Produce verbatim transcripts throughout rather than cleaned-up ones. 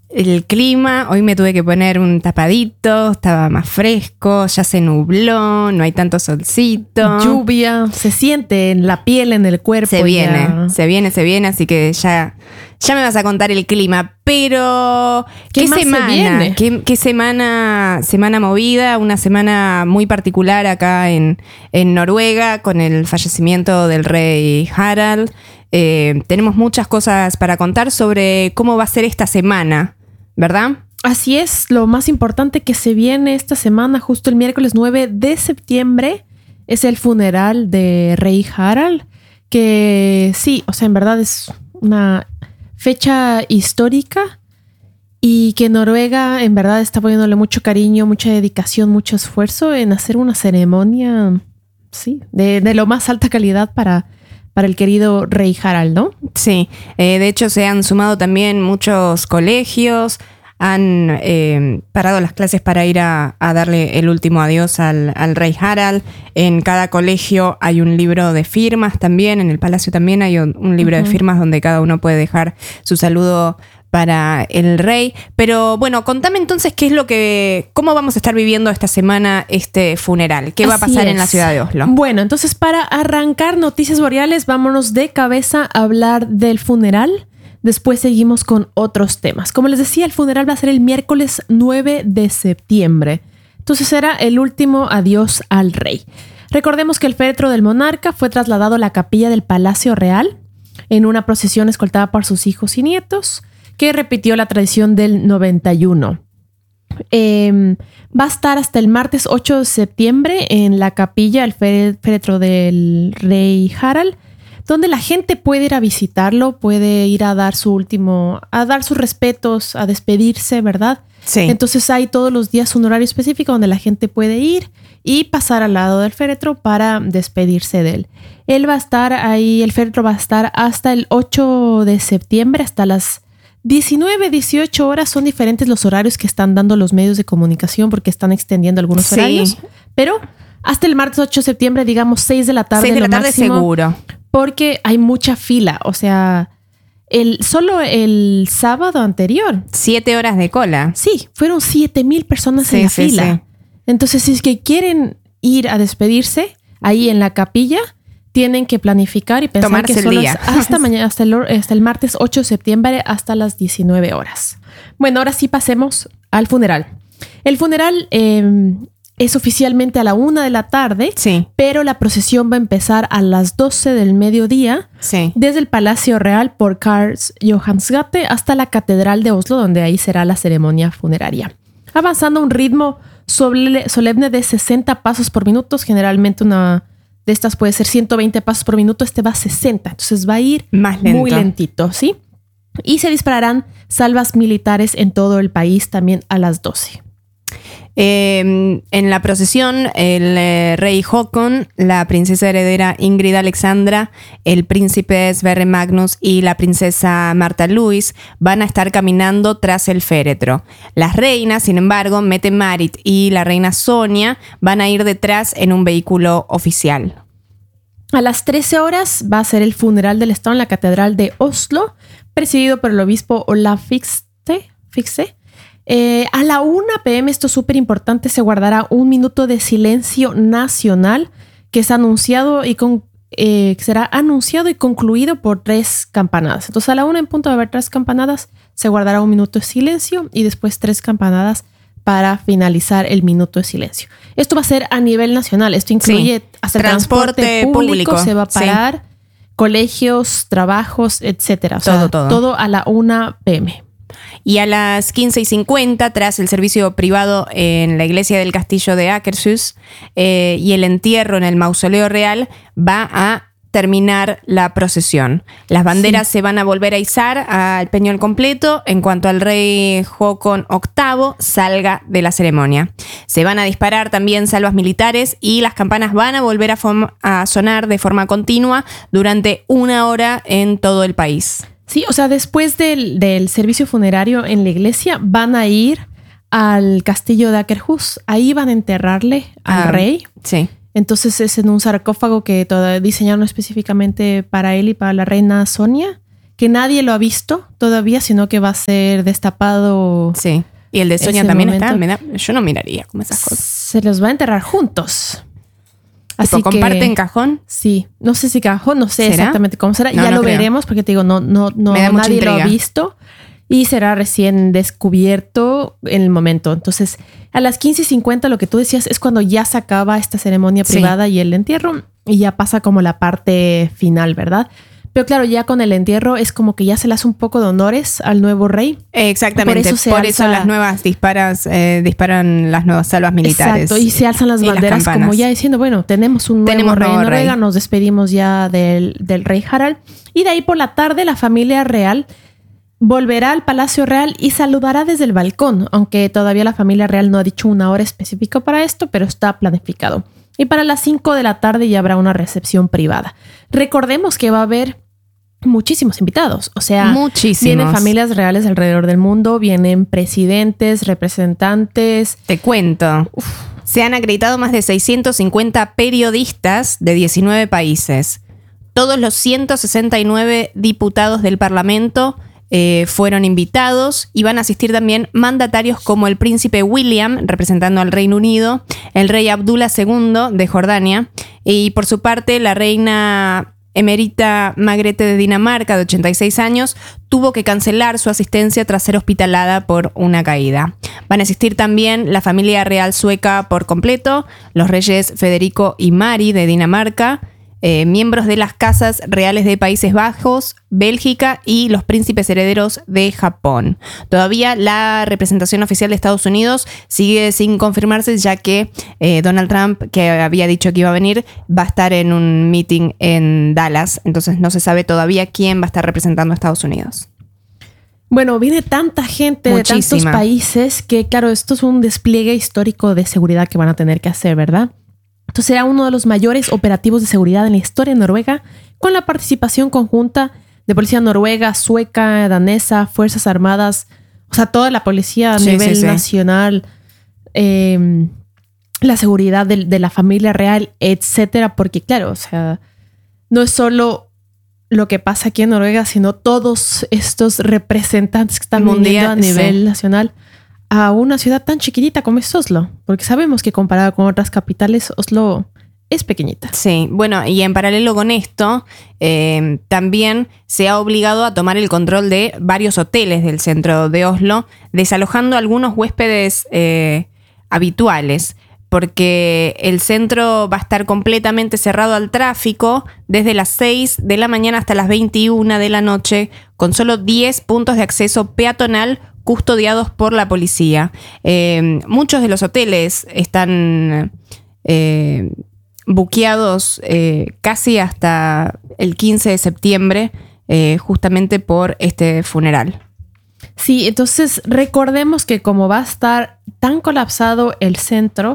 el clima, hoy me tuve que poner un tapadito, estaba más fresco, ya se nubló, no hay tanto solcito. Lluvia, se siente en la piel, en el cuerpo. Se viene, ya. se viene, se viene, así que ya, ya me vas a contar el clima. Pero, ¿qué, ¿qué más semana? se viene? ¿Qué, qué semana? Semana movida, una semana muy particular acá en, en Noruega con el fallecimiento del rey Harald. Eh, tenemos muchas cosas para contar sobre cómo va a ser esta semana, ¿verdad? Así es, lo más importante que se viene esta semana, justo el miércoles nueve de septiembre, es el funeral de rey Harald, que sí, o sea, en verdad es una fecha histórica y que Noruega en verdad está poniéndole mucho cariño, mucha dedicación, mucho esfuerzo en hacer una ceremonia, sí, de, de lo más alta calidad para... para el querido rey Harald, ¿no? Sí, eh, de hecho se han sumado también muchos colegios, han eh, parado las clases para ir a, a darle el último adiós al, al rey Harald. En cada colegio hay un libro de firmas también, en el palacio también hay un, un libro uh-huh. de firmas donde cada uno puede dejar su saludo para el rey. Pero bueno, contame entonces qué es lo que, cómo vamos a estar viviendo esta semana este funeral. ¿Qué va a pasar en la ciudad de Oslo? Bueno, entonces para arrancar Noticias Boreales, vámonos de cabeza a hablar del funeral. Después seguimos con otros temas. Como les decía, el funeral va a ser el miércoles nueve de septiembre. Entonces será el último adiós al rey. Recordemos que el féretro del monarca fue trasladado a la capilla del Palacio Real en una procesión escoltada por sus hijos y nietos, que repitió la tradición del noventa y uno. Eh, va a estar hasta el martes ocho de septiembre en la capilla, el féretro del rey Harald, donde la gente puede ir a visitarlo, puede ir a dar su último, a dar sus respetos, a despedirse, ¿verdad? Sí. Entonces hay todos los días un horario específico donde la gente puede ir y pasar al lado del féretro para despedirse de él. Él va a estar ahí, el féretro va a estar hasta el ocho de septiembre, hasta las diecinueve, dieciocho horas. Son diferentes los horarios que están dando los medios de comunicación porque están extendiendo algunos sí. horarios. Pero hasta el martes ocho de septiembre, digamos seis de la tarde. seis de la tarde máximo, seguro. Porque hay mucha fila. O sea, el, solo el sábado anterior. Siete horas de cola. Sí, fueron siete mil personas sí, en la sí, fila. Sí. Entonces, si es que quieren ir a despedirse ahí en la capilla, tienen que planificar y pensar Tomarse que el solo día. es hasta mañana, hasta el, hasta el martes ocho de septiembre, hasta las diecinueve horas. Bueno, ahora sí pasemos al funeral. El funeral eh, es oficialmente a la una de la tarde, sí. pero la procesión va a empezar a las doce del mediodía, sí. desde el Palacio Real por Karls Johansgate hasta la Catedral de Oslo, donde ahí será la ceremonia funeraria. Avanzando a un ritmo solemne de sesenta pasos por minuto, generalmente una de estas puede ser ciento veinte pasos por minuto, este va a sesenta, entonces va a ir más lento. Muy lentito, ¿sí? Y se dispararán salvas militares en todo el país también a las doce. Eh, en la procesión, el eh, rey Håkon, la princesa heredera Ingrid Alexandra, el príncipe Sverre Magnus y la princesa Martha Louise van a estar caminando tras el féretro. Las reinas, sin embargo, Mette-Marit y la reina Sonia van a ir detrás en un vehículo oficial. A las trece horas va a ser el funeral del Estado en la Catedral de Oslo, presidido por el obispo Olaf Fikse. Fikse. Eh, a la una pe eme, esto es súper importante, se guardará un minuto de silencio nacional que es anunciado y con, eh, será anunciado y concluido por tres campanadas. Entonces a la una en punto va a haber tres campanadas, se guardará un minuto de silencio y después tres campanadas para finalizar el minuto de silencio. Esto va a ser a nivel nacional, esto incluye sí. hasta el transporte, transporte público, público, se va a parar, sí. colegios, trabajos, etcétera. O todo, sea, todo. Todo a la una pe eme. Y a las quince y cincuenta, tras el servicio privado en la iglesia del castillo de Akershus eh, y el entierro en el mausoleo real, va a terminar la procesión. Las banderas sí. se van a volver a izar al peñol completo en cuanto al rey Håkon octavo salga de la ceremonia. Se van a disparar también salvas militares y las campanas van a volver a, form- a sonar de forma continua durante una hora en todo el país. Sí, o sea, después del, del servicio funerario en la iglesia van a ir al castillo de Akershus. Ahí van a enterrarle al ah, rey. Sí. Entonces es en un sarcófago que todo, diseñaron específicamente para él y para la reina Sonia, que nadie lo ha visto todavía, sino que va a ser destapado. Sí. Y el de Sonia también momento. está. Me da, yo no miraría como esas cosas. Se los va a enterrar juntos. Así tipo, ¿comparten que, cajón? Sí. No sé si cajón, no sé ¿Será? exactamente cómo será. No, ya no lo creo. veremos porque te digo, no, no, no, nadie lo ha visto. Y será recién descubierto en el momento. Entonces, a las quince y cincuenta, lo que tú decías es cuando ya se acaba esta ceremonia privada sí. y el entierro. Y ya pasa como la parte final, ¿verdad? Pero claro, ya con el entierro es como que ya se le hace un poco de honores al nuevo rey. Exactamente, por eso, por alza... eso las nuevas disparas, eh, disparan las nuevas salvas militares. Exacto, y se alzan las banderas las como ya diciendo, bueno, tenemos un nuevo tenemos rey en Noruega, rey. Nos despedimos ya del, del rey Harald. Y de ahí por la tarde la familia real volverá al Palacio Real y saludará desde el balcón, aunque todavía la familia real no ha dicho una hora específica para esto, pero está planificado. Y para las cinco de la tarde ya habrá una recepción privada. Recordemos que va a haber muchísimos invitados. O sea, muchísimos. Vienen familias reales alrededor del mundo, vienen presidentes, representantes. Te cuento. Uf. Se han acreditado más de seiscientos cincuenta periodistas de diecinueve países. Todos los ciento sesenta y nueve diputados del Parlamento Eh, fueron invitados y van a asistir también mandatarios como el príncipe William, representando al Reino Unido, el rey Abdullah segundo de Jordania y por su parte la reina emerita Margrethe de Dinamarca, de ochenta y seis años, tuvo que cancelar su asistencia tras ser hospitalizada por una caída. Van a asistir también la familia real sueca por completo, los reyes Federico y Mari de Dinamarca, Eh, miembros de las casas reales de Países Bajos, Bélgica y los príncipes herederos de Japón. Todavía la representación oficial de Estados Unidos sigue sin confirmarse, ya que eh, Donald Trump, que había dicho que iba a venir, va a estar en un meeting en Dallas. Entonces no se sabe todavía quién va a estar representando a Estados Unidos. Bueno, viene tanta gente Muchísima. de tantos países que, claro, esto es un despliegue histórico de seguridad que van a tener que hacer, ¿verdad? Entonces será uno de los mayores operativos de seguridad en la historia de Noruega, con la participación conjunta de policía noruega, sueca, danesa, fuerzas armadas, o sea, toda la policía a sí, nivel sí, sí. nacional, eh, la seguridad de, de la familia real, etcétera. Porque claro, o sea, no es solo lo que pasa aquí en Noruega, sino todos estos representantes que están viniendo a nivel sí. nacional a una ciudad tan chiquitita como es Oslo, porque sabemos que comparado con otras capitales, Oslo es pequeñita. Sí, bueno, y en paralelo con esto, eh, también se ha obligado a tomar el control de varios hoteles del centro de Oslo, desalojando a algunos huéspedes eh, habituales, porque el centro va a estar completamente cerrado al tráfico desde las seis de la mañana hasta las veintiuna de la noche, con solo diez puntos de acceso peatonal custodiados por la policía. Eh, muchos de los hoteles están eh, buqueados eh, casi hasta el quince de septiembre, eh, justamente por este funeral. Sí, entonces recordemos que como va a estar tan colapsado el centro,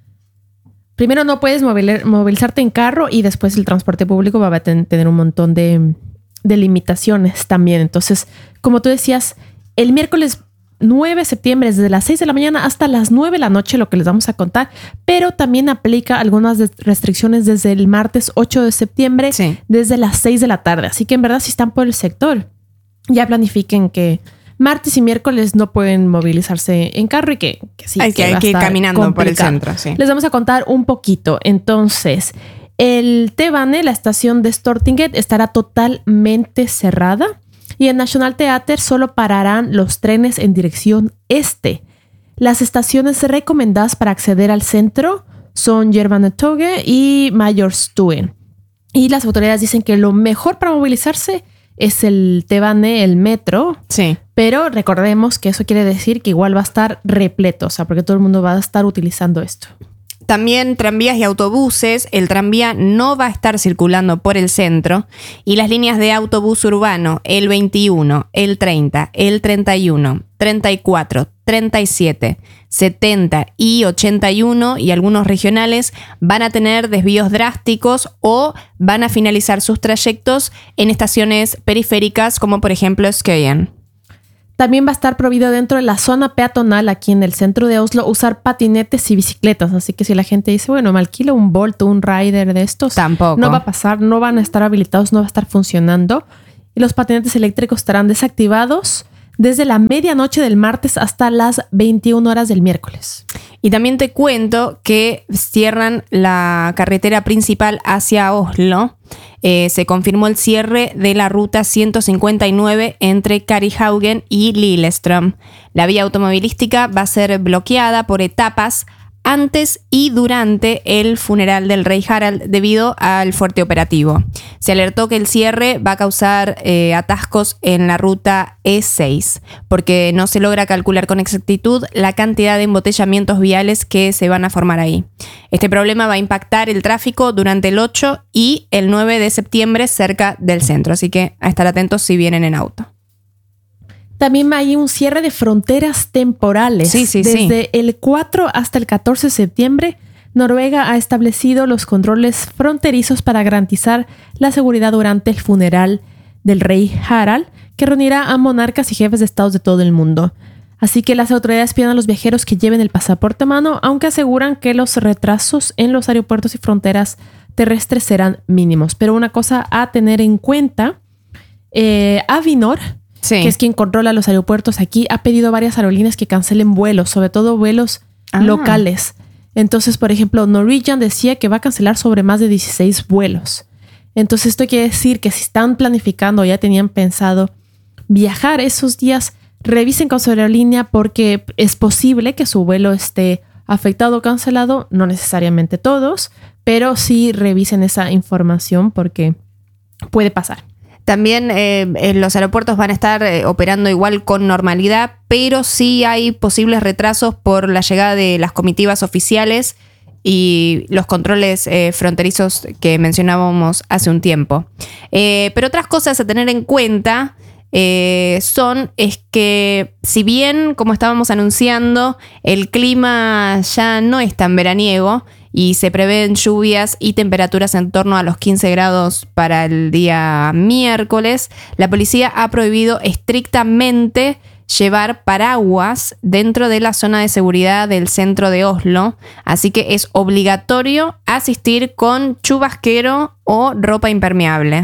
primero no puedes movil- movilizarte en carro y después el transporte público va a ten- tener un montón de, de limitaciones también. Entonces, como tú decías, el miércoles nueve de septiembre, desde las seis de la mañana hasta las nueve de la noche, lo que les vamos a contar, pero también aplica algunas restricciones desde el martes ocho de septiembre, sí. desde las seis de la tarde. Así que en verdad, si están por el sector, ya planifiquen que martes y miércoles no pueden movilizarse en carro y que, que sí, hay que, que, hay que ir caminando complicado. Por el centro. Sí. Les vamos a contar un poquito. Entonces, el T-Bane, la estación de Stortinget, estará totalmente cerrada. Y en National Theatre solo pararán los trenes en dirección este. Las estaciones recomendadas para acceder al centro son Jernbanetorget y Majorstuen. Y las autoridades dicen que lo mejor para movilizarse es el T-Bane, el metro. Sí. Pero recordemos que eso quiere decir que igual va a estar repleto, o sea, porque todo el mundo va a estar utilizando esto. También tranvías y autobuses. El tranvía no va a estar circulando por el centro y las líneas de autobús urbano, el veintiuno, el treinta, el treinta y uno, treinta y cuatro, treinta y siete, setenta y ochenta y uno y algunos regionales van a tener desvíos drásticos o van a finalizar sus trayectos en estaciones periféricas como por ejemplo Skøyen. También va a estar prohibido dentro de la zona peatonal aquí en el centro de Oslo usar patinetes y bicicletas. Así que si la gente dice, bueno, me alquilo un Bolt o un Rider de estos, tampoco. No va a pasar, no van a estar habilitados, no va a estar funcionando. y los patinetes eléctricos estarán desactivados desde la medianoche del martes hasta las veintiuna horas del miércoles. Y también te cuento que cierran la carretera principal hacia Oslo. Eh, se confirmó el cierre de la ruta ciento cincuenta y nueve entre Karihaugen y Lillestrøm. La vía automovilística va a ser bloqueada por etapas antes y durante el funeral del rey Harald debido al fuerte operativo. Se alertó que el cierre va a causar eh, atascos en la ruta E seis porque no se logra calcular con exactitud la cantidad de embotellamientos viales que se van a formar ahí. Este problema va a impactar el tráfico durante el ocho y el nueve de septiembre cerca del centro, así que a estar atentos si vienen en auto. También hay un cierre de fronteras temporales. Sí, sí, Desde sí. el cuatro hasta el catorce de septiembre, Noruega ha establecido los controles fronterizos para garantizar la seguridad durante el funeral del rey Harald, que reunirá a monarcas y jefes de estados de todo el mundo. Así que las autoridades piden a los viajeros que lleven el pasaporte a mano, aunque aseguran que los retrasos en los aeropuertos y fronteras terrestres serán mínimos. Pero una cosa a tener en cuenta, eh, Avinor, sí, que es quien controla los aeropuertos aquí, ha pedido a varias aerolíneas que cancelen vuelos, sobre todo vuelos ah. locales. Entonces, por ejemplo, Norwegian decía que va a cancelar sobre más de dieciséis vuelos. Entonces, esto quiere decir que si están planificando o ya tenían pensado viajar esos días, revisen con su aerolínea porque es posible que su vuelo esté afectado o cancelado. No necesariamente todos, pero sí revisen esa información porque puede pasar. También eh, los aeropuertos van a estar eh, operando igual con normalidad, pero sí hay posibles retrasos por la llegada de las comitivas oficiales y los controles eh, fronterizos que mencionábamos hace un tiempo. Eh, pero otras cosas a tener en cuenta eh, son es que si bien, como estábamos anunciando, el clima ya no es tan veraniego, y se prevén lluvias y temperaturas en torno a los quince grados para el día miércoles, la policía ha prohibido estrictamente llevar paraguas dentro de la zona de seguridad del centro de Oslo, así que es obligatorio asistir con chubasquero o ropa impermeable.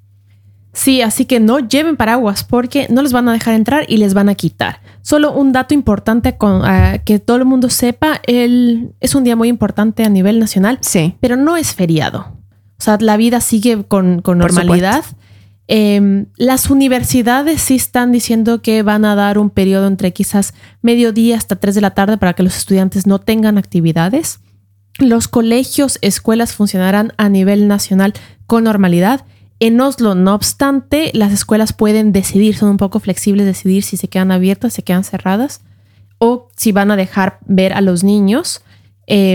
Sí, así que no lleven paraguas porque no les van a dejar entrar y les van a quitar. Solo un dato importante con, uh, que todo el mundo sepa, el, es un día muy importante a nivel nacional, sí, pero no es feriado. O sea, la vida sigue con, con normalidad. Eh, las universidades sí están diciendo que van a dar un periodo entre quizás mediodía hasta tres de la tarde para que los estudiantes no tengan actividades. Los colegios, escuelas funcionarán a nivel nacional con normalidad. En Oslo, no obstante, las escuelas pueden decidir, son un poco flexibles, decidir si se quedan abiertas, se quedan cerradas o si van a dejar ver a los niños eh,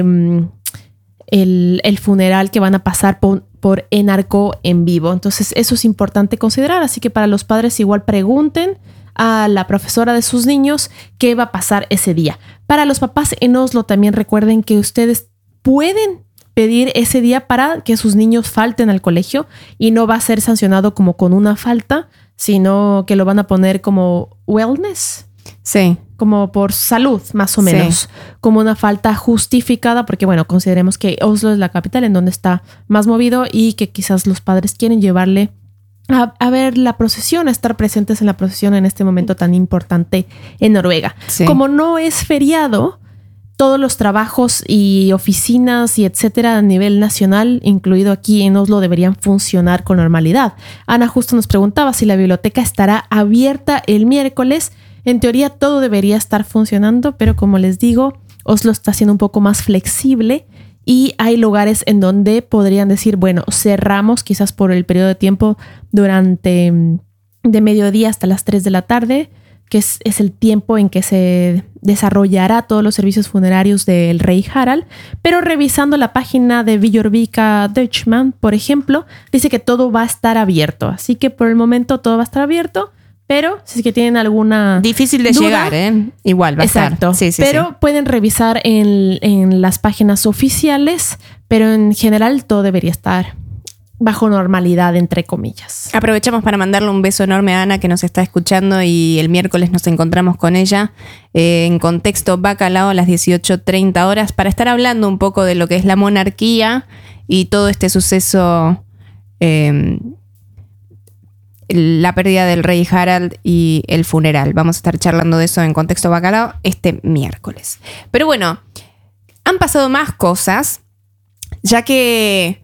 el, el funeral que van a pasar por, por Enarco en vivo. Entonces, eso es importante considerar. Así que para los padres igual pregunten a la profesora de sus niños qué va a pasar ese día. Para los papás en Oslo también recuerden que ustedes pueden pedir ese día para que sus niños falten al colegio y no va a ser sancionado como con una falta, sino que lo van a poner como wellness. Sí. Como por salud, más o menos. Sí. Como una falta justificada, porque bueno, consideremos que Oslo es la capital en donde está más movido y que quizás los padres quieren llevarle a, a ver la procesión, a estar presentes en la procesión en este momento tan importante en Noruega. Sí. Como no es feriado, todos los trabajos y oficinas y etcétera a nivel nacional, incluido aquí en Oslo, deberían funcionar con normalidad. Ana justo nos preguntaba si la biblioteca estará abierta el miércoles. En teoría todo debería estar funcionando, pero como les digo, Oslo está siendo un poco más flexible y hay lugares en donde podrían decir, bueno, cerramos quizás por el periodo de tiempo durante de mediodía hasta las tres de la tarde, que es, es el tiempo en que se desarrollará todos los servicios funerarios del rey Harald, pero revisando la página de Villorvika Deutschman, por ejemplo, dice que todo va a estar abierto, así que por el momento todo va a estar abierto, pero si es que tienen alguna difícil de duda, llegar, ¿eh? Igual va a estar. Exacto, sí, sí, pero sí. Pueden revisar en, en las páginas oficiales, pero en general todo debería estar bajo normalidad, entre comillas. Aprovechamos para mandarle un beso enorme a Ana, que nos está escuchando, y el miércoles nos encontramos con ella eh, en Contexto Bacalao a las dieciocho treinta horas para estar hablando un poco de lo que es la monarquía y todo este suceso eh, la pérdida del rey Harald y el funeral. Vamos a estar charlando de eso en Contexto Bacalao este miércoles. Pero bueno, han pasado más cosas, ya que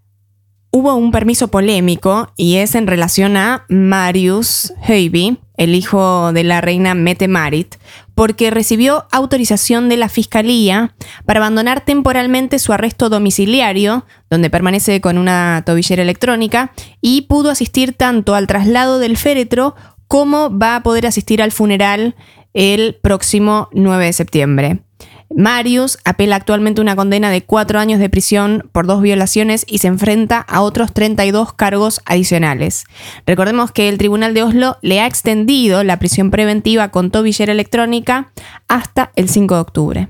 hubo un permiso polémico y es en relación a Marius Højby, el hijo de la reina Mette-Marit, porque recibió autorización de la Fiscalía para abandonar temporalmente su arresto domiciliario, donde permanece con una tobillera electrónica, y pudo asistir tanto al traslado del féretro como va a poder asistir al funeral el próximo nueve de septiembre. Marius apela actualmente una condena de cuatro años de prisión por dos violaciones y se enfrenta a otros treinta y dos cargos adicionales. Recordemos que el Tribunal de Oslo le ha extendido la prisión preventiva con tobillera electrónica hasta el cinco de octubre.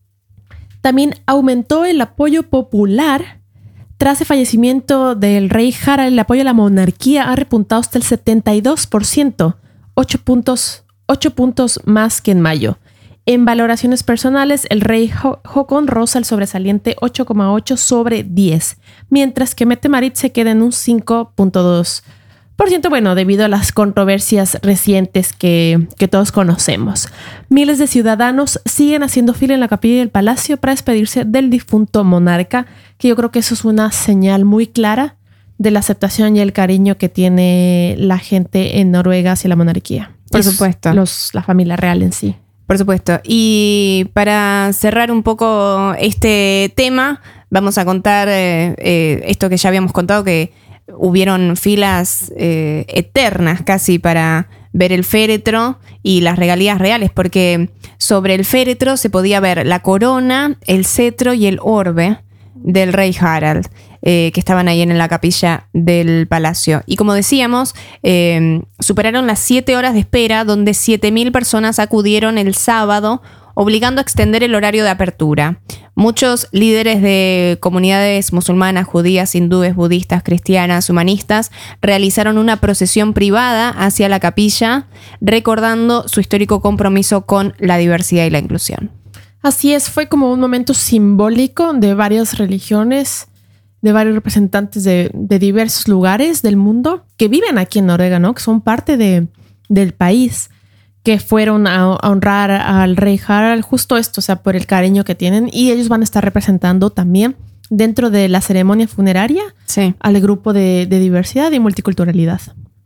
También aumentó el apoyo popular. Tras el fallecimiento del rey Harald, el apoyo a la monarquía ha repuntado hasta el setenta y dos por ciento, ocho puntos, ocho puntos más que en mayo. En valoraciones personales, el rey Håkon roza el sobresaliente ocho coma ocho sobre diez, mientras que Mette-Marit se queda en un cinco punto dos por ciento, bueno, debido a las controversias recientes que, que todos conocemos. Miles de ciudadanos siguen haciendo fila en la capilla del palacio para despedirse del difunto monarca, que yo creo que eso es una señal muy clara de la aceptación y el cariño que tiene la gente en Noruega hacia la monarquía. Por supuesto. Los, la familia real en sí. Por supuesto. Y para cerrar un poco este tema, vamos a contar eh, eh, esto que ya habíamos contado, que hubieron filas eh, eternas casi para ver el féretro y las regalías reales, porque sobre el féretro se podía ver la corona, el cetro y el orbe del rey Harald, eh, que estaban ahí en la capilla del palacio. Y como decíamos, eh, superaron las siete horas de espera, donde siete mil personas acudieron el sábado, obligando a extender el horario de apertura. Muchos líderes de comunidades musulmanas, judías, hindúes, budistas, cristianas, humanistas, realizaron una procesión privada hacia la capilla, recordando su histórico compromiso con la diversidad y la inclusión. Así es, fue como un momento simbólico de varias religiones, de varios representantes de, de diversos lugares del mundo que viven aquí en Noruega, ¿no? Que son parte de, del país, que fueron a, a honrar al rey Harald, justo esto, o sea, por el cariño que tienen, y ellos van a estar representando también dentro de la ceremonia funeraria, sí, al grupo de, de diversidad y multiculturalidad.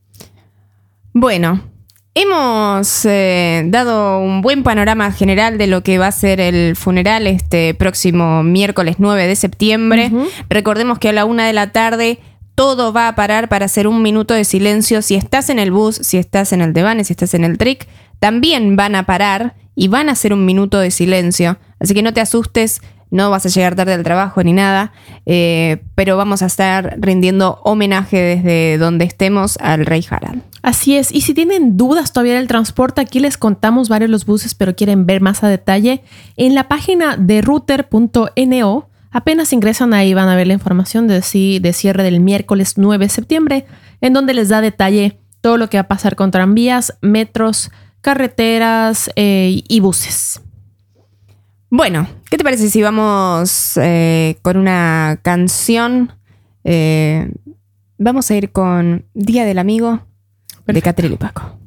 Bueno, hemos eh, dado un buen panorama general de lo que va a ser el funeral este próximo miércoles nueve de septiembre. Uh-huh. Recordemos que a la una de la tarde todo va a parar para hacer un minuto de silencio. Si estás en el bus, si estás en el Devane, si estás en el Trick, también van a parar y van a hacer un minuto de silencio. Así que no te asustes, no vas a llegar tarde al trabajo ni nada, eh, pero vamos a estar rindiendo homenaje desde donde estemos al rey Harald. Así es, y si tienen dudas todavía del transporte, aquí les contamos varios los buses, pero quieren ver más a detalle, en la página de ruter punto no, apenas ingresan ahí van a ver la información de, de cierre del miércoles nueve de septiembre, en donde les da detalle todo lo que va a pasar con tranvías, metros, carreteras eh, y buses. Bueno, ¿qué te parece si vamos eh, con una canción? Eh, vamos a ir con Día del Amigo. Perfecto. De Catriel y Paco.